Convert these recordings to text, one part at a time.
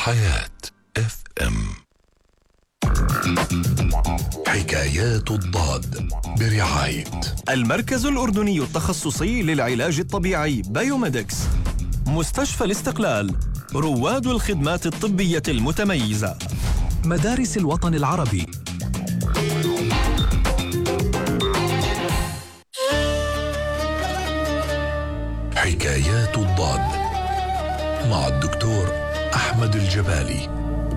حياة FM. حكايات الضاد برعاية المركز الأردني التخصصي للعلاج الطبيعي بايوميدكس، مستشفى الاستقلال، رواد الخدمات الطبية المتميزة، مدارس الوطن العربي. حكايات الضاد مع الدكتور أحمد الجبالي.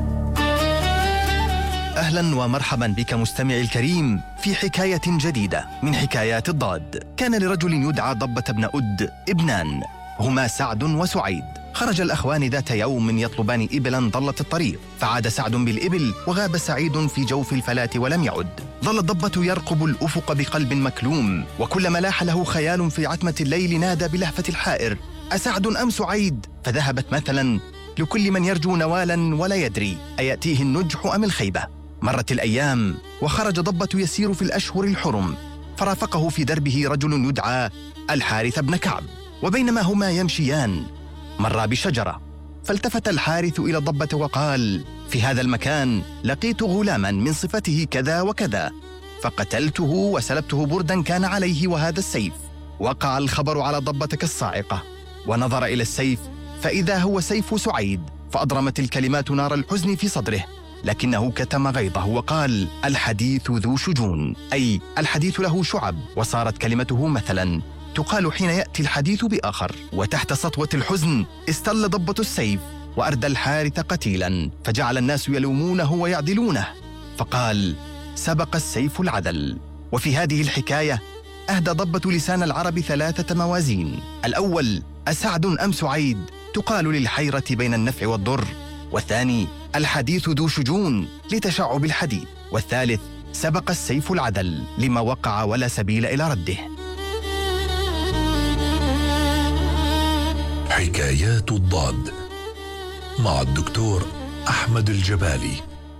أهلا ومرحبا بك مستمعي الكريم في حكاية جديدة من حكايات الضاد. كان لرجل يدعى ضبة بن أد ابنان، هما سعد وسعيد. خرج الأخوان ذات يوم يطلبان إبلا ضلت الطريق، فعاد سعد بالإبل وغاب سعيد في جوف الفلاة ولم يعد. ظل الضبة يرقب الأفق بقلب مكلوم، وكلما لاح له خيال في عتمة الليل نادى بلهفة الحائر: أسعد أم سعيد؟ فذهبت مثلا لكل من يرجو نوالا ولا يدري أيأتيه النجح أم الخيبة. مرت الأيام وخرج ضبة يسير في الأشهر الحرم، فرافقه في دربه رجل يدعى الحارث بن كعب. وبينما هما يمشيان مرا بشجرة، فالتفت الحارث إلى الضبة وقال: في هذا المكان لقيت غلاما من صفته كذا وكذا، فقتلته وسلبته بردا كان عليه وهذا السيف. وقع الخبر على ضبة كالصاعقة، ونظر إلى السيف فإذا هو سيف سعيد، فأضرمت الكلمات نار الحزن في صدره، لكنه كتم غيظه وقال: الحديث ذو شجون، أي الحديث له شعب. وصارت كلمته مثلا تقال حين يأتي الحديث بآخر. وتحت سطوة الحزن استل ضبة السيف وأردى الحارث قتيلا، فجعل الناس يلومونه ويعدلونه، فقال: سبق السيف العدل. وفي هذه الحكاية أهدى ضبة لسان العرب 3 موازين: الأول أسعد أم سعيد؟ تقال للحيرة بين النفع والضر. والثاني الحديث ذو شجون لتشعب الحديث. والثالث سبق السيف العدل لما وقع ولا سبيل إلى رده. حكايات الضاد مع الدكتور أحمد الجبالي.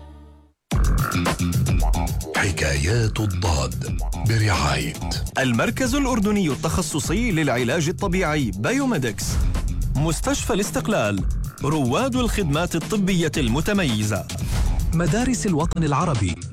حكايات الضاد برعاية المركز الأردني التخصصي للعلاج الطبيعي بايوميدكس، مستشفى الاستقلال، رواد الخدمات الطبية المتميزة، مدارس الوطن العربي.